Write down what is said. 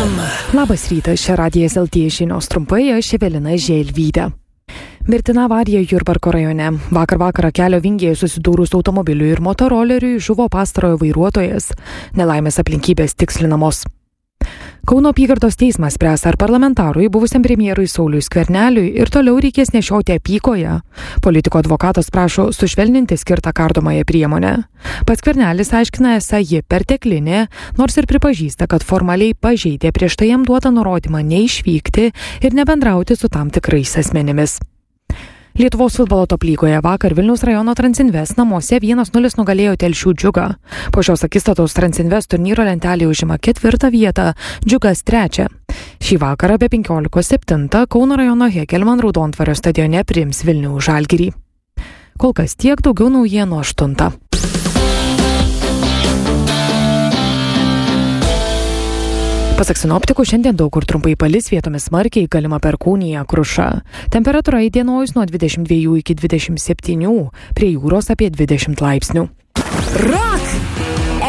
FM. Labas rytas, čia Radijas LT žinios trumpai, aš Evelina Želvytė. Mirtina avarija Jurbarko rajone. Vakar vakarą kelio vingėje susidūrus automobiliui ir motoroleriui žuvo pastarojo vairuotojas. Nelaimės aplinkybės tikslinamos. Kauno apygardos teismas spręs, ar parlamentarui, buvusiam premjerui Sauliui Skverneliui ir toliau reikės nešioti apykoję. Politiko advokatas prašo sušvelninti skirtą kardomąją priemonę. Pats Skvernelis aiškina, esą ji perteklinė, nors ir pripažįsta, kad formaliai pažeidė prieš tai jam duotą nurodymą neišvykti ir nebendrauti su tam tikrais asmenimis. Lietuvos futbolo top lygoje vakar Vilniaus rajono Transinvest namuose 1-0 nugalėjo Telšių Džiugą. Po šios akistatos Transinvest turnyro lentelėje užima 4. vietą, Džiugas 3. Šį vakarą be 15:7 Kauno rajono Hegelman Raudontvario stadione priims Vilniaus Žalgirį. Kol kas tiek, daugiau naujienų 8. Pasak sinoptikų, šiandien daug kur trumpai palis, vietomis smarkiai, galima perkūnija, kruša. Temperatūra įdienojus nuo 22 iki 27, prie jūros apie 20 laipsnių.